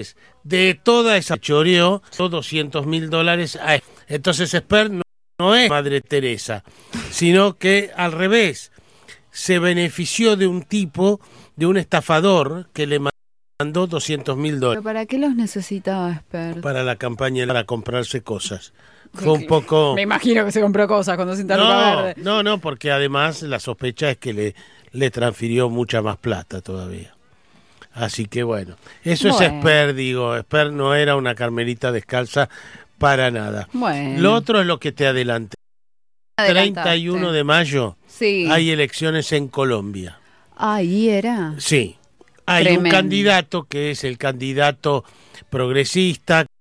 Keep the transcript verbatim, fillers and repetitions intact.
de toda esa choreó doscientos mil dólares a él. Entonces Esper no, no es Madre Teresa, sino que al revés, se benefició de un tipo, de un estafador que le mandó doscientos mil dólares. ¿Pero para qué los necesitaba Esper? Para la campaña, para comprarse cosas. Fue un poco... Me imagino que se compró cosas cuando se instaló no, verde. no, no, porque además la sospecha es que le, le transfirió mucha más plata todavía. Así que bueno, eso bueno. es Esper, digo, Esper no era una Carmelita descalza para nada. Bueno. Lo otro es lo que te adelanté. treinta y uno de mayo sí. hay elecciones en Colombia. Ahí era. Sí, hay Tremendo. un candidato que es el candidato progresista,